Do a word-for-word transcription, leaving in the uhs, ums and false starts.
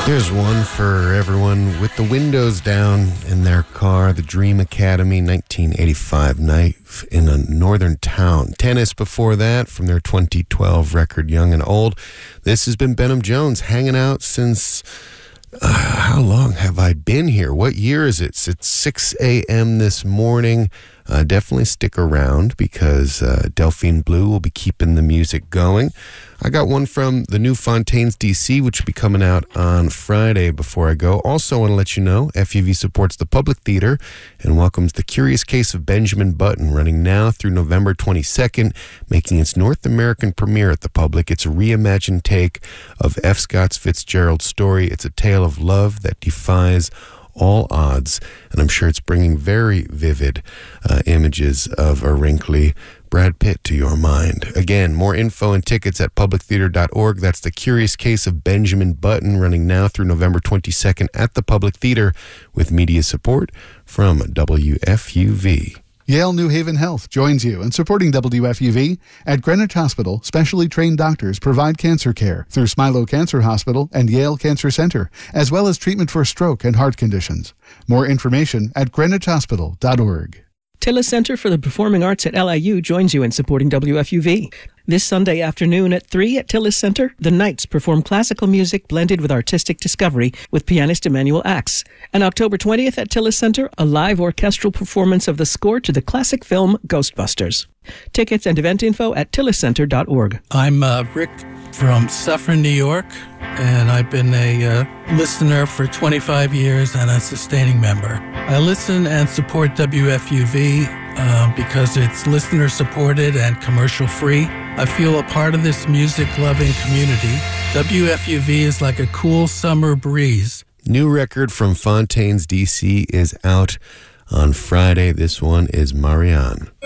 There's one for everyone with the windows down in their car. The Dream Academy, nineteen eighty-five night in a northern town. Tennis before that from their twenty twelve record, Young and Old. This has been Benham Jones hanging out since... Uh, how long have I been here? What year is it? It's six a.m. this morning. Uh, definitely stick around because uh, Delphine Blue will be keeping the music going. I got one from the new Fontaines D C, which will be coming out on Friday before I go. Also want to let you know, F U V supports the Public Theater and welcomes The Curious Case of Benjamin Button, running now through November twenty-second, making its North American premiere at the Public. It's a reimagined take of F. Scott Fitzgerald's story. It's a tale of love that defies all odds, and I'm sure it's bringing very vivid uh, images of a wrinkly Brad Pitt to your mind. Again, more info and tickets at public theater dot org. That's The Curious Case of Benjamin Button, running now through November twenty-second at the Public Theater with media support from W F U V. Yale New Haven Health joins you in supporting W F U V. At Greenwich Hospital, specially trained doctors provide cancer care through Smilo Cancer Hospital and Yale Cancer Center, as well as treatment for stroke and heart conditions. More information at greenwich hospital dot org. Tillis Center for the Performing Arts at L I U joins you in supporting W F U V. This Sunday afternoon at three at Tillis Center, the Knights perform classical music blended with artistic discovery with pianist Emmanuel Axe. And October twentieth at Tillis Center, a live orchestral performance of the score to the classic film Ghostbusters. Tickets and event info at tillis center dot org. I'm uh, Rick from Suffern, New York, and I've been a uh, listener for twenty-five years and a sustaining member. I listen and support W F U V uh, because it's listener-supported and commercial-free. I feel a part of this music-loving community. W F U V is like a cool summer breeze. New record from Fontaines D C is out on Friday. This one is Marianne.